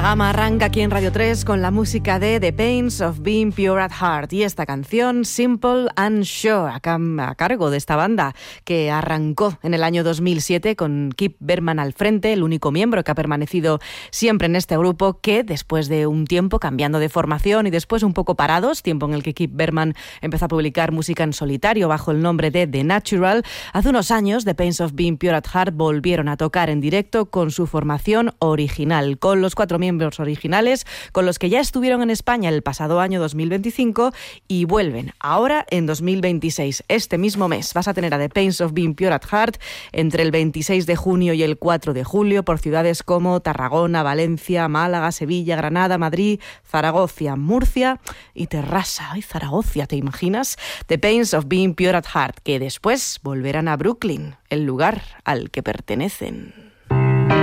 Gama arranca aquí en Radio 3 con la música de The Pains of Being Pure at Heart y esta canción Simple and Sure a cargo de esta banda que arrancó en el año 2007 con Kip Berman al frente, el único miembro que ha permanecido siempre en este grupo, que después de un tiempo cambiando de formación y después un poco parados, tiempo en el que Kip Berman empezó a publicar música en solitario bajo el nombre de The Natural, hace unos años The Pains of Being Pure at Heart volvieron a tocar en directo con su formación original, con los 4 miembros originales con los que ya estuvieron en España el pasado año 2025 y vuelven ahora en 2026. Este mismo mes vas a tener a The Pains of Being Pure at Heart entre el 26 de junio y el 4 de julio por ciudades como Tarragona, Valencia, Málaga, Sevilla, Granada, Madrid, Zaragoza, Murcia y Terrassa. ¡Ay, Zaragoza! ¿Te imaginas? The Pains of Being Pure at Heart, que después volverán a Brooklyn, el lugar al que pertenecen.